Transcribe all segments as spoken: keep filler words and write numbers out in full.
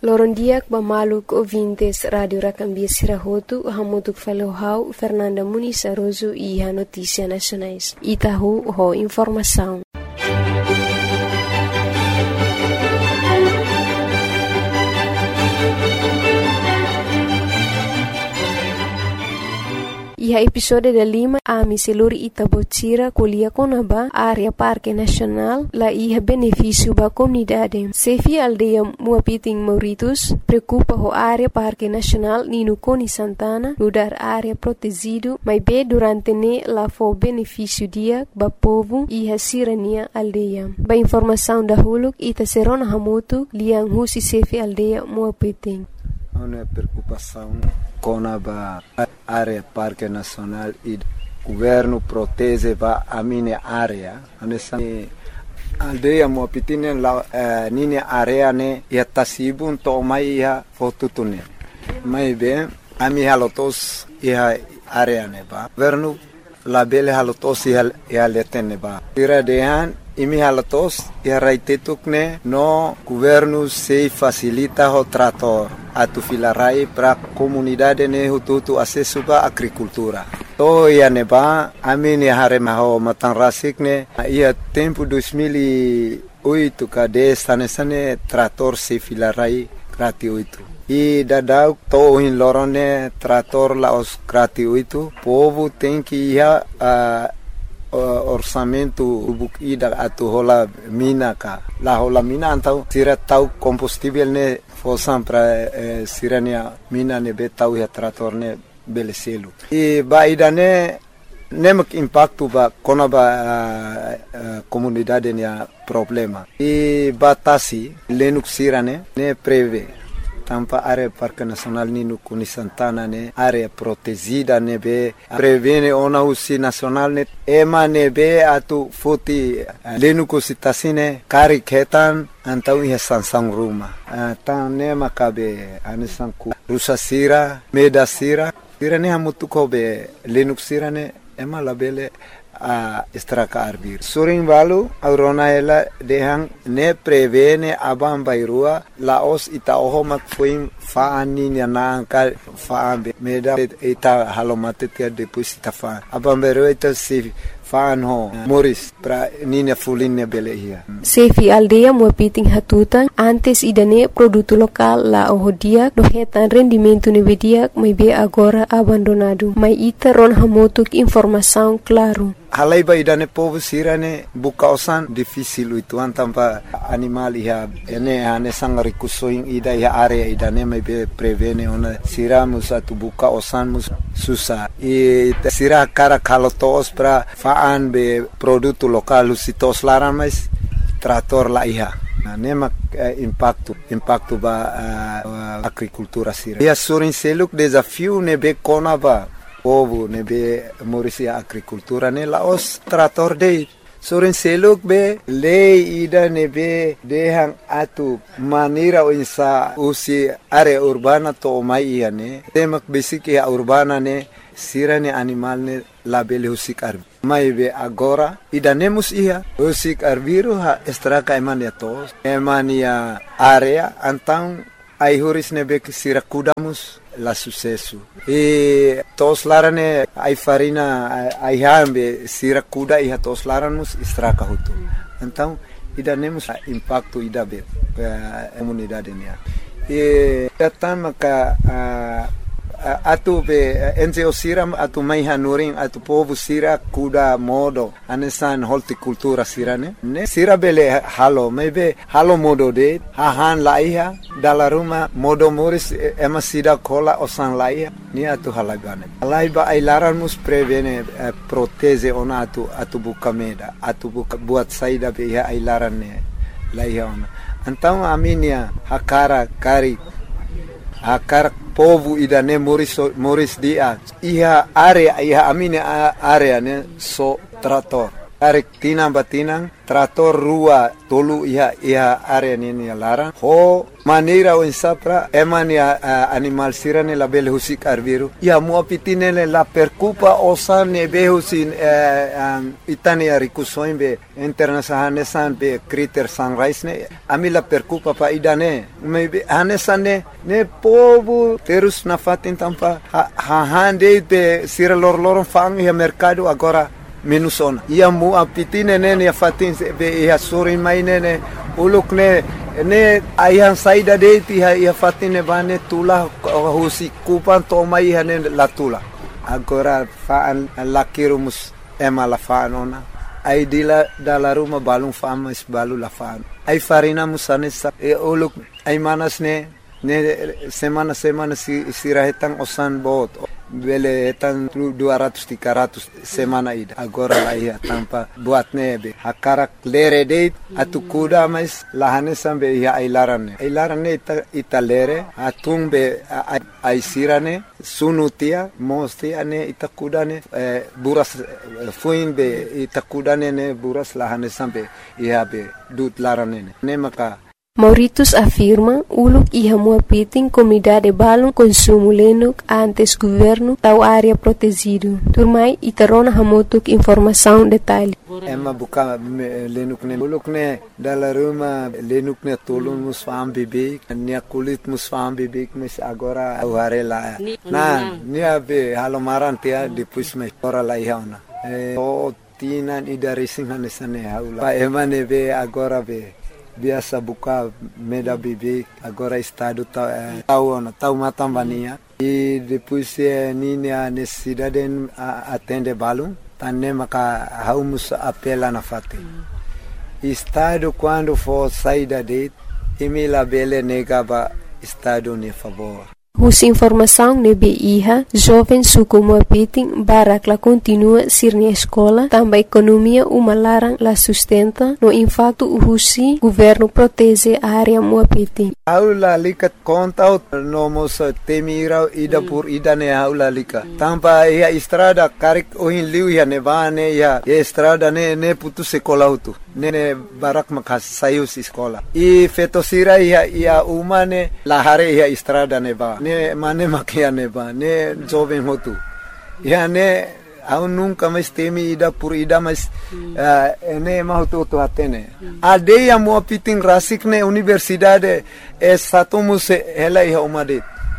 Lorondiak bamaluk ouvintes Radio Rakambia Sirahotu, hamutuk falohau Fernanda Muniz Aroso e a Notícia Nacionais. Itahu ho informação. E a episódio da Lima, a miseluri Itabotira, colia conaba, área Parque Nacional, lá ia benefício para a comunidade. Sefi aldeia Muapiting Mauritus, preocupa a área Parque Nacional Nino Coni Santana, no dar área protegido, mas bem durante ne lá foi benefício dia, para povo e a sirania aldeia. Ba informação da Huluk, ita serona hamutu, liang husi sefi aldeia Muapiting. Uma preocupação com a área Parque Nacional e o governo protege a minha área. A aldeia Muapiting la minha área ne ia tasibun to mai ia fotutune. Mai bem a minha halotos ia área ne ba. Governo la bele halotos ia ia letene ba. Tira dehan imi halatos ia raitetukne no governo se facilita o trator atu filarai para comunidade ne hututu acesso ba agricultura. To ia neba amini hare maho matanrasik ne ia tempo dois mil e oito kade sane sane trator se filarai gratuito. E dadau to in lorone trator la os gratuito. Povo tem que ia a orçamento ida atu hola mina ka la hola mina antau sira tau combustível ne fosan para eh, sirania mina ne betau ya trator ne beleselu e ba ida ne nemak impacto ba kona ba uh, uh, comunidade ne problema e batasi lenuk sirane ne preve tampa área Parque Nacional Nino Coni Santana ne área protegida ne be prevene ona usi nacional ne ema ne be atu futi lenu kositasine kari ketan antau ia sansang ruma tan ne makabe anisanku rusa sira meda sira sira ne hamutu ko be lenu sira ne ema labele a estraka arbir suring balu aurona ela dehang ne prevene abam bairua laos ita ohomak fuim faani na ka faambe meda ita halomate tia depois ita fa abam bairua ita si faan ho moris pra nina fulinne belehia Sefi aldeia Muapiting hatutan antes idane produto lokal la ohodia do hetan rendimento nevedia mai be agora abandonado mai ita ron hamotuk informação claro. Halai ba idane povo sirane buka osan difícil itu antampa animal iha ene ane sang rikusoing ida iha area idane mai be prevene ona sira musa tu buka osan mus susah e sira cara kalotos pra faan be produto lokal usitos laran mais trator la iha nema eh, impacto impacto ba uh, agricultura sira ia surin seluk desafio ne be kona ba povo ne be morisia agricultura ne laos trator de soren seluk be le ida ne be dehang atu manira insa usi area urbana to mai ne temak basic ya urbana ne sirane animal ne labele husik arbi mai be agora ida nemus ia husik arbiru ha estraka emania tos emania area antang ai huris ne be sira kudamus la sucesso e tos larane ai farina ai hambe sira kuda iha tos laramus estraka hutu então ida nemus impacto ida be comunidade nia e tama ka atu be enze osiram atu mai hanurin atu povo sira kuda modo anesan horticultura sirane ne sira bele halo mebe halo modo de hahan laiha dala ruma modo moris ema sida kola osan laiha ni atu halagane laiba ailaran mus prevene eh, proteze ona atu atu bukameda atu buka buat saida be ya ailaran ne laiha ona então aminia hakara kari hakar povo idane moris moris dia iha area iha amine area ne so trator tarik tinang batinang trator rua tolu iha iha area nini larang ho maneira o insapra emani uh, animal sirane la bele husik arbiru ia mua pitinele la percupa osane behusin uh, um, itani arikusoin be internasahane san be critter sunrise ne ami la percupa pa idane me hanesane ne povo terus na fatin tampa ha, ha hande be sira lor lor fang ia mercado agora menos ona ia mu apitine ne ne fatin be ia sorin mai ne uluk ne ne ayang saida de ti ia fatin ne bane tula husi kupan to mai hane la tula agora faan lakirumus ema la faanona ai dila dala ruma balung famas balu la faan ai farina musane sa e uluk ai manas ne ne semana semana si sirahetang osan bot bele etan dua ratus tiga ratus semana ida agora la ia tampa buat nebe hakarak lere date atu kuda mas lahane sambe ia ailarane ailarane ita, ita lere atung be ai sirane sunutia mosti ane ita kudane eh, buras eh, fuin be ita kudane ne buras lahane sambe ia be dut larane ne maka Mauritius afirma uluk iha mua piting comunidade balum consumo lenuk antes governo tau área protegido. Turmai itarona hamutuk informação detalhe. Emma buka lenuk ne uluk ne dala ruma lenuk ne tolun musfam bibik nia kulit musfam bibik mes agora aware la. Na nia be halomaran tia depois me ora la ihauna. Eh o tinan idarisin hanesane haula. Pa emma ne be agora be biasa buka meda bibi agora estado tau eh, tau na tau matambania e depois eh, nini a necessidade a atende balum tanne maka haumus apela na fate mm. Estado quando for saída de emila bele negaba estado ne favor. Hus informação nebe iha, jovem suku muapiting barak la continua sirni escola, também economia uma larang la sustenta, no impacto husi governo protege a área muapiting. Aula likat kontau no mos temirau ida pur ida ne aula lika. Tampa ia estrada karik ohin liu ia nevane ia estrada ne ne putu sekolah utu. Nene barak makas sayus sekolah. I fetosira ia ia umane lahare ia estrada neba. Ne mane makia neba ne jovem hotu ya ne au nunca mais temi ida por ida mas uh, ne mahutu to atene ade ya mo piting rasik ne universidade é satumus ela ia umade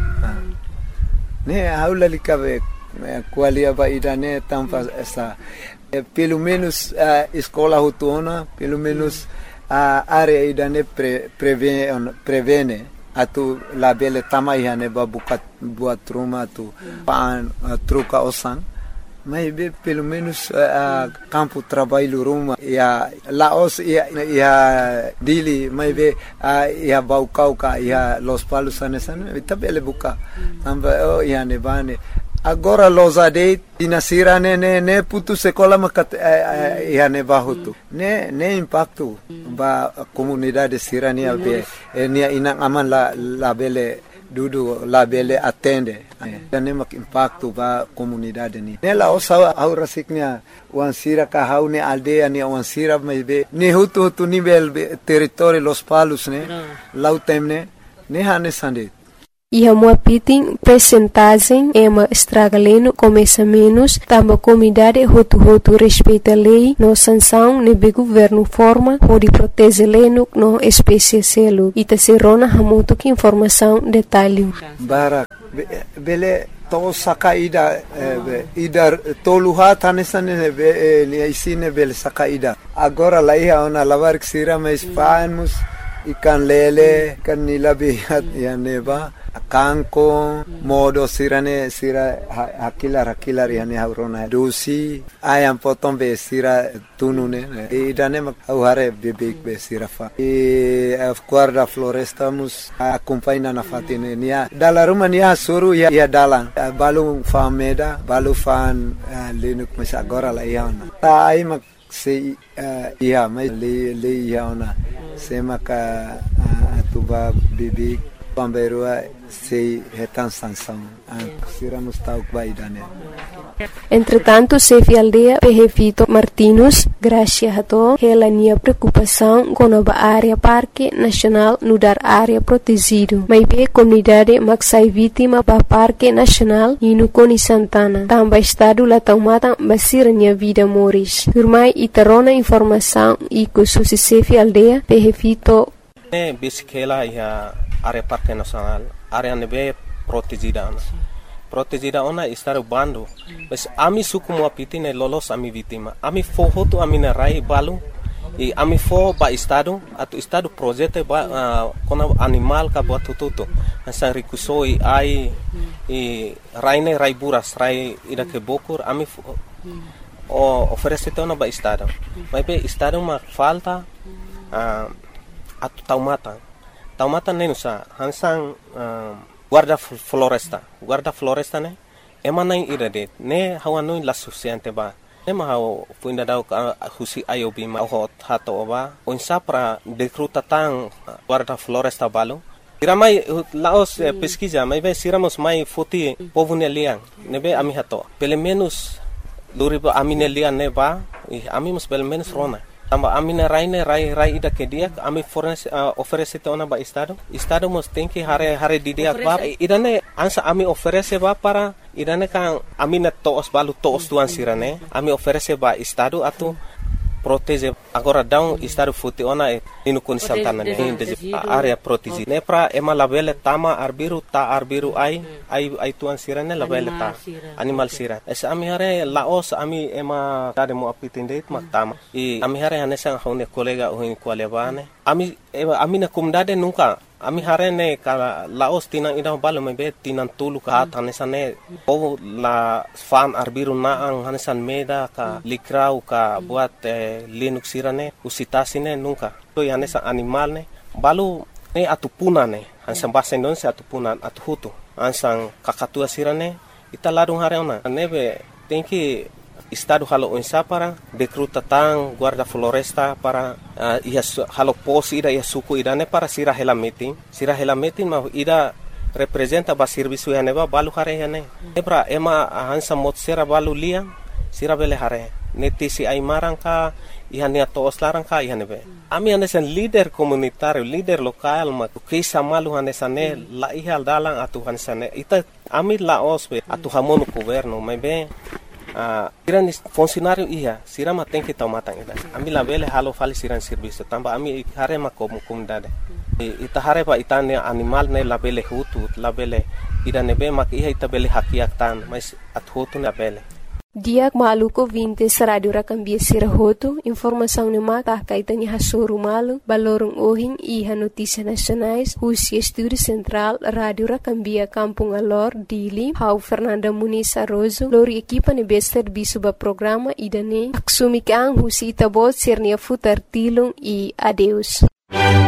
ne aula likabe qualia ba ida ne tampa essa pelo menos uh, escola hutuna pelo menos a uh, área ida ne pre, prevene prevene atu labele tamai hane ba bukat buat rumah tu pan uh, truca osan mas be pelo menos uh, campo trabalho rumah ya laos ya ya dili mas be uh, ya baukau ka ya los palos anesan itabele buka tamba oh ya ne bane agora losade dinasira ne ne ne putu sekolah makat eh, ya ne bahutu ne ne impacto ba comunidade sirania be eh, nia inang aman la la bele dudu la bele atende eh, ne mak impacto ba comunidade ni ne la osa aura siknia wansira ka haune aldea ni wansira me be ne hutu hutu nivel territorio los palos ne lautemne ne hane sande. Iha muapiting percentagem ema estragaleno começa menos, tamba comunidade hotu-hotu respeita lei, no sanção nebe governo forma, pode proteger leno no espécie selo. Ita serona hamuto que informação detalhe. Barak, bele to sakaida ida toluha tanesane be ni isine bele sakaida. Agora lá ia ona lavar que sira mais fanos ikan lele kan nilabihat ya neba kanko modo sirane sira hakilar hakilar yani haurona dosi ayam potong be sira tunune idane mak hare bebek be sira fa e guarda floresta mus acompanha na fatine nia dala rumania suru ya ya dalang balu fameda balu fan lenuk mas agora la iana ta ai mak se ia mai le le iana se maka atuba bebek pamberua sei retan sanção sira mustauk baidane Entretanto, Sefi Aldea Pehevito Martinus, Gracia Hato, hela nia preocupação com a área Parque Nacional nudar área protegido. Mas be comunidade maxai vítima ba Parque Nacional e no Coni Santana. Também estado lá tomada basira nia vida moris. Turmai itarona informação e com susi Sefi Aldea Pehevito. Ne bisikela ya área Parque Nacional, área nebe protegida. Protegida ona estar bando, mas ami suku mo apiti ne lolos ami vítima. Ami foho tu ami na rai balu, e ami fo ba estado, atu estado projeto ba uh, kona animal ka buat tututu. Asa rikusoi ai e rai ne rai buras rai ida ke bokur ami fo, o oferece te ona ba estado. Mas be estado ma falta uh, atu taumata. Taumata ne nusa hansang uh, guarda floresta, guarda floresta ne, emana ida de, ne hawa no la suficiente ba, ne ma hawa puinda dau husi ayobi ma ho hato ba, onsa para decruta tang guarda floresta balo. Siramai laos eh, pesquisa, mai be siramos mai foti povune liang, ne be ami hato, pelo menos luri ba ami ne liang ne ba, ami mus pelo menos rona. Tamba amina raine rai rai ida ke dia ami fornece uh, oferece te ona ba estado estado mos tem que hare hare di dia ba idane ansa ami oferece ba para idane kan amina toos balu toos tuan sirane ami oferece ba estado atu protege agora down estado futi ona e inu kun santana ne de area protege ne pra ema labele tama arbiru ta arbiru ai ai ai tuan sirane labele ta animal sira es ami hare laos ami ema tade mo apitinde mak tama i ami hare hanesa hone kolega ohin kwalebane ami ami na kumdade nunca ami hare ne ka laos tinang ida balo mebe tinang tulu ka hanesa ne o la fan arbiru na ang hanesan meda ka likrau ka buat eh, linux sirane usitasine nunca to hanesa animal ne balu ne atupuna ne hansan bahasa Indonesia atupunan atuhutu hansan kakatua sirane ita ladung hare ona nebe tenki estado halo onsa para decruta tang guarda floresta para uh, ia halo pos ida ia suku idane para sira hela meeting sira hela meeting ma ida representa ba serviço ya neba balu hare ya ne ebra ema hansa mot sira balu lia sira bele hare netisi ai marangka ihania toos larangka ihanebe ami hanesan leader komunitario leader lokal ma kisa malu hanesane la ihal dalang atu hanesane ita ami la osbe atu hamonu governo mebe Uh, siran funcionário ia, sirama tem que tomar tanga. Ami la bele halo fali siran serviço, tamba ami hare ma como comunidade. Ita hare pa itane animal ne la bele hutu, la bele ida nebe mak ia ita bele hakiak tan, mas at hutu na bele. Diak maluko vinte radio rakambia sirahoto, informação ne mata kaitanya hasuru malu, balorong ohing iha notícia nacionais, Husi Estúdio Central, Radio Rakambia Kampung Alor, Dili, Hau Fernanda Muniz Arrozo, lori equipa ne bester bisuba programa idane, aksumik ang Husi Itabot sirnia futar tilong i adeus.